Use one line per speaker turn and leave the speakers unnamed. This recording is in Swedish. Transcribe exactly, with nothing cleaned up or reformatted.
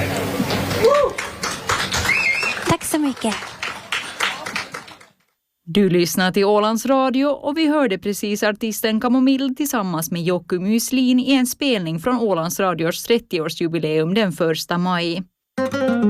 Tack så mycket.
Du lyssnar till Ålands Radio och vi hörde precis artisten Kamomill tillsammans med Jokku Myslin i en spelning från Ålands Radios trettioårsjubileum den första maj.